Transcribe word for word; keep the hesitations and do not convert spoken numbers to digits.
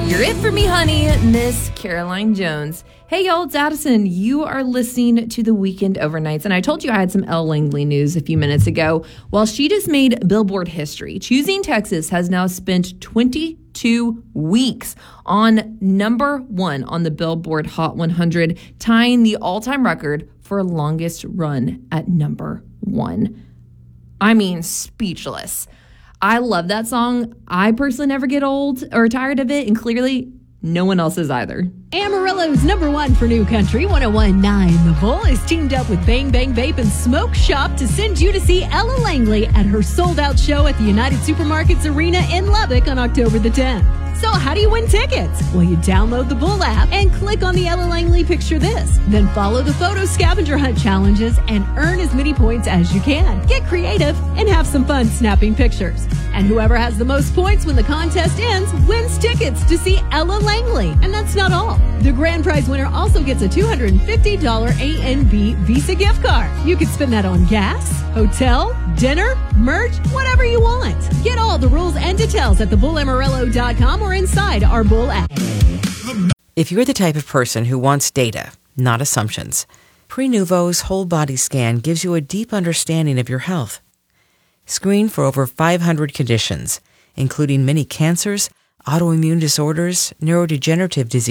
You're it for me, honey, Miss Caroline Jones. Hey, y'all, it's Addison. You are listening to the Weekend Overnights, and I told you I had some Elle Langley news a few minutes ago. Well, she just made Billboard history. Choosing Texas has now spent twenty-two weeks on number one on the Billboard Hot one hundred, tying the all-time record for longest run at number one. I mean, speechless. I love that song. I personally never get old or tired of it, and clearly no one else is either. Amarillo's number one for New Country one oh one point nine. The Bull is teamed up with Bang Bang Vape and Smoke Shop to send you to see Elle Langley at her sold-out show at the United Supermarkets Arena in Lubbock on October the tenth. So how do you win tickets? Well, you download the Bull app and click on the Elle Langley Picture This. Then follow the photo scavenger hunt challenges and earn as many points as you can. Get creative and have some fun snapping pictures. And whoever has the most points when the contest ends wins tickets to see Elle Langley. And that's not all. The grand prize winner also gets a two hundred fifty dollars A and B Visa gift card. You could spend that on gas, hotel, dinner, merch, whatever you want. Get all the rules and details at the bull amarillo dot com or inside our Bull app. If you're the type of person who wants data, not assumptions, Prenuvo's whole body scan gives you a deep understanding of your health. Screen for over five hundred conditions, including many cancers, autoimmune disorders, neurodegenerative diseases,